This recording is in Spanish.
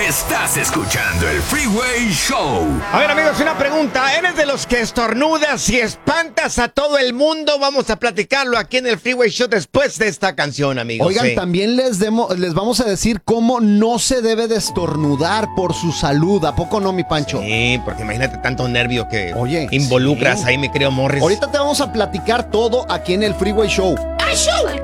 Estás escuchando el Freeway Show. A ver, amigos, una pregunta. ¿Eres de los que estornudas y espantas a todo el mundo? Vamos a platicarlo aquí en el Freeway Show después de esta canción, amigos. Oigan, también les vamos a decir cómo no se debe de estornudar por su salud. ¿A poco no, mi Pancho? Sí, porque imagínate tanto nervio que involucras ahí, mi querido Morris. Ahorita te vamos a platicar todo aquí en el Freeway Show. ¡Ay, show!